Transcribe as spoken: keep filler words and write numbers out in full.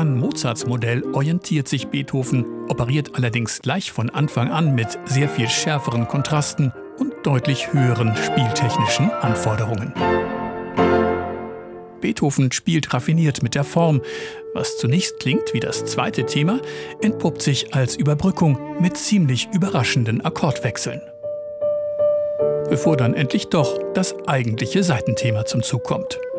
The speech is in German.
An Mozarts Modell orientiert sich Beethoven, operiert allerdings gleich von Anfang an mit sehr viel schärferen Kontrasten und deutlich höheren spieltechnischen Anforderungen. Beethoven spielt raffiniert mit der Form. Was zunächst klingt wie das zweite Thema, entpuppt sich als Überbrückung mit ziemlich überraschenden Akkordwechseln. Bevor dann endlich doch das eigentliche Seitenthema zum Zug kommt.